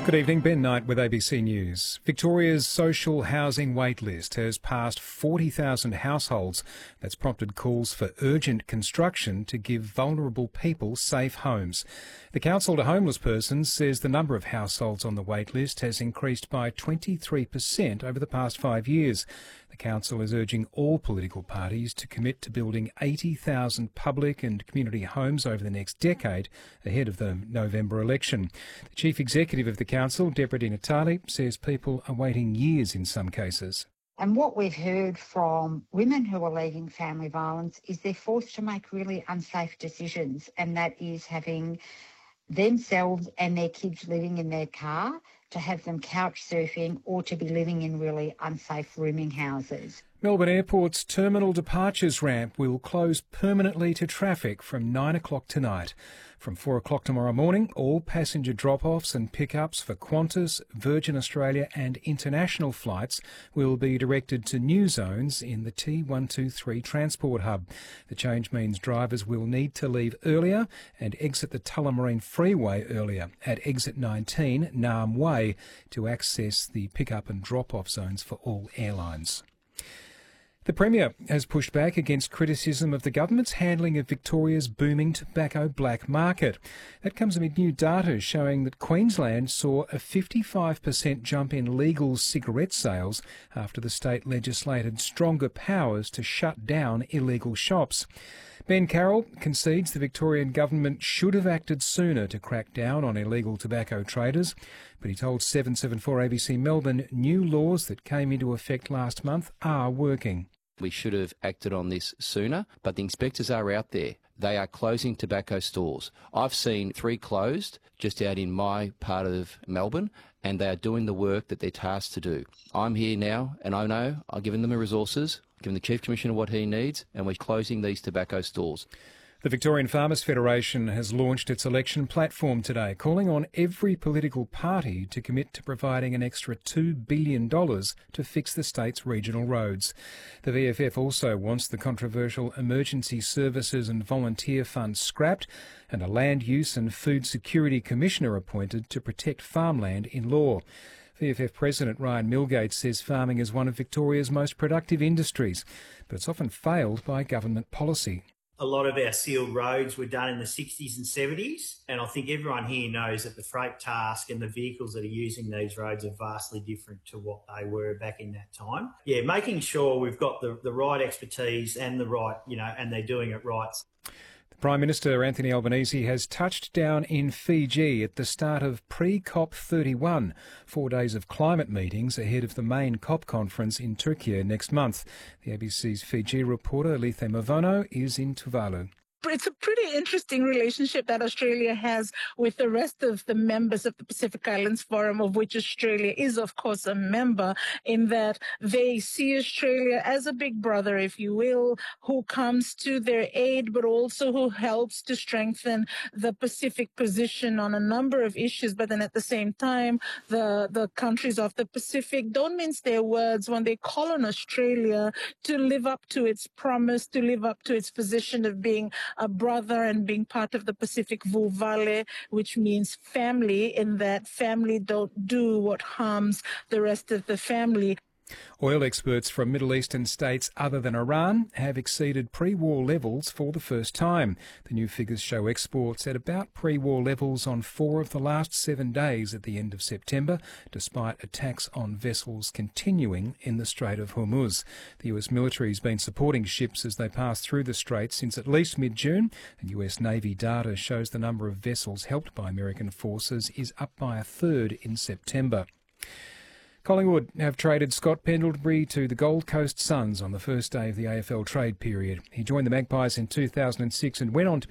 Good evening, Ben Knight with ABC News. Victoria's social housing wait list has passed 40,000 households. That's prompted calls for urgent construction to give vulnerable people safe homes. The Council to Homeless Persons says the number of households on the wait list has increased by 23% over the past 5 years. The Council is urging all political parties to commit to building 80,000 public and community homes over the next decade ahead of the November election. The Chief Executive of the Council, Deborah Di Natale, says people are waiting years in some cases. And what we've heard from women who are leaving family violence is they're forced to make really unsafe decisions, and that is having themselves and their kids living in their car, to have them couch surfing, or to be living in really unsafe rooming houses. Melbourne Airport's terminal departures ramp will close permanently to traffic from 9 o'clock tonight. From 4 o'clock tomorrow morning, all passenger drop-offs and pick-ups for Qantas, Virgin Australia and international flights will be directed to new zones in the T123 transport hub. The change means drivers will need to leave earlier and exit the Tullamarine Freeway earlier at exit 19, Naarm Way, to access the pick-up and drop-off zones for all airlines. The Premier has pushed back against criticism of the government's handling of Victoria's booming tobacco black market. That comes amid new data showing that Queensland saw a 55% jump in legal cigarette sales after the state legislated stronger powers to shut down illegal shops. Ben Carroll concedes the Victorian government should have acted sooner to crack down on illegal tobacco traders, but he told 774 ABC Melbourne new laws that came into effect last month are working. We should have acted on this sooner, but the inspectors are out there. They are closing tobacco stores. I've seen 3 closed just out in my part of Melbourne, and they are doing the work that they're tasked to do. I'm here now, and I know I've given them the resources, given the Chief Commissioner what he needs, and we're closing these tobacco stores. The Victorian Farmers Federation has launched its election platform today, calling on every political party to commit to providing an extra $2 billion to fix the state's regional roads. The VFF also wants the controversial Emergency Services and Volunteer Fund scrapped and a Land Use and Food Security Commissioner appointed to protect farmland in law. VFF President Ryan Milgate says farming is one of Victoria's most productive industries, but it's often failed by government policy. A lot of our sealed roads were done in the 60s and 70s, and I think everyone here knows that the freight task and the vehicles that are using these roads are vastly different to what they were back in that time. Yeah, making sure we've got the right expertise and the right, and they're doing it right. Prime Minister Anthony Albanese has touched down in Fiji at the start of pre-COP31, 4 days of climate meetings ahead of the main COP conference in Turkey next month. The ABC's Fiji reporter Lethe Mavono is in Tuvalu. It's a pretty interesting relationship that Australia has with the rest of the members of the Pacific Islands Forum, of which Australia is, of course, a member, in that they see Australia as a big brother, if you will, who comes to their aid, but also who helps to strengthen the Pacific position on a number of issues. But then at the same time, the countries of the Pacific don't mince their words when they call on Australia to live up to its promise, to live up to its position of being a brother and being part of the Pacific Vulvale, which means family, in that family don't do what harms the rest of the family. Oil experts from Middle Eastern states other than Iran have exceeded pre-war levels for the first time. The new figures show exports at about pre-war levels on 4 of the last 7 days at the end of September, despite attacks on vessels continuing in the Strait of Hormuz. The US military has been supporting ships as they pass through the strait since at least mid-June, and US Navy data shows the number of vessels helped by American forces is up by a third in September. Collingwood have traded Scott Pendlebury to the Gold Coast Suns on the first day of the AFL trade period. He joined the Magpies in 2006 and went on to